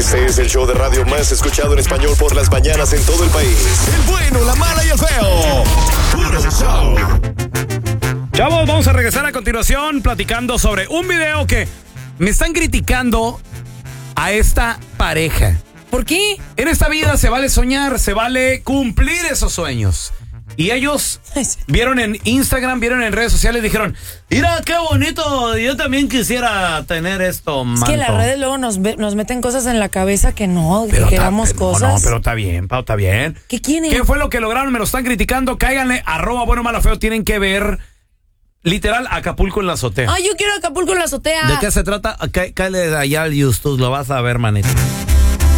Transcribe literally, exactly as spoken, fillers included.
Este es el show de radio más escuchado en español por las mañanas en todo el país. El bueno, la mala y el feo. Puro show. Chavos, vamos a regresar a continuación platicando sobre un video que me están criticando a esta pareja. ¿Por qué? En esta vida se vale soñar, se vale cumplir esos sueños. Y ellos vieron en Instagram, vieron en redes sociales, dijeron, mira qué bonito, yo también quisiera tener esto, manto. Es que las redes luego nos, ve, nos meten cosas en la cabeza que no, pero que queramos ta, cosas. No, no, pero está bien, Pau, está bien. ¿Qué quieren? ¿Qué fue lo que lograron? Me lo están criticando. Cáiganle, arroba bueno, malo, feo. Tienen que ver, literal, Acapulco en la azotea. Ay, yo quiero Acapulco en la azotea. ¿De qué se trata? Cá, cáele allá al YouTube, lo vas a ver, manito.